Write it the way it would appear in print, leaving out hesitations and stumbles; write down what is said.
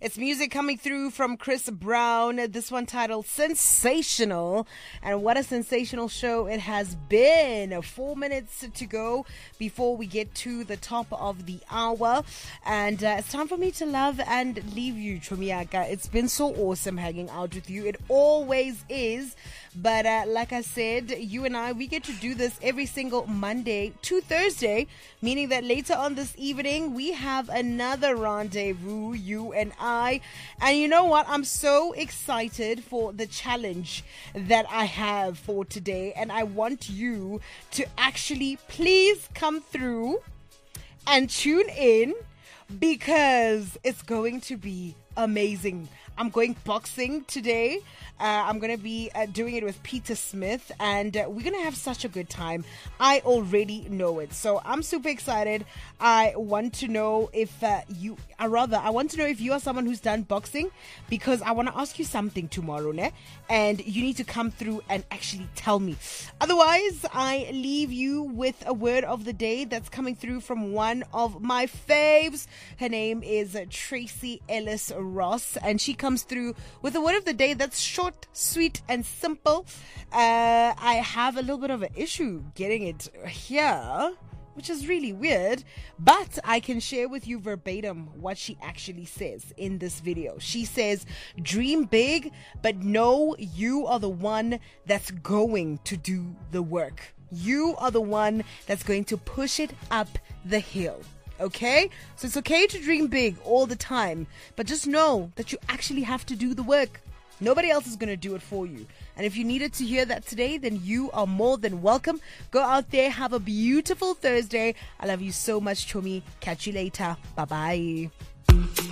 It's music coming through from Chris Brown. This one titled Sensational. And what a sensational show it has been. 4 minutes to go before we get to the top of the hour. And it's time for me to love and leave you, Chomiaka. It's been so awesome hanging out with you. It always is. But like I said, you and I, we get to do this every single Monday to Thursday, meaning that later on this evening, we have another rendezvous, you and I. And you know what? I'm so excited for the challenge that I have for today. And I want you to actually please come through and tune in because it's going to be amazing. I'm going boxing today. I'm going to be doing it with Peter Smith, and we're going to have such a good time. I already know it. So I'm super excited. I want to know if I want to know if you are someone who's done boxing, because I want to ask you something tomorrow, ne? And you need to come through and actually tell me. Otherwise, I leave you with a word of the day that's coming through from one of my faves. Her name is Tracy Ellis Ross, and she comes through with a word of the day that's short, sweet, and simple. I have a little bit of an issue getting it here, which is really weird, but I can share with you verbatim what she actually says in this video. She says, dream big, but know you are the one that's going to do the work. You are the one that's going to push it up the hill. Okay? So it's okay to dream big all the time, but just know that you actually have to do the work. Nobody else is going to do it for you. And if you needed to hear that today, then you are more than welcome. Go out there, have a beautiful Thursday. I love you so much, Chomi. Catch you later. Bye-bye.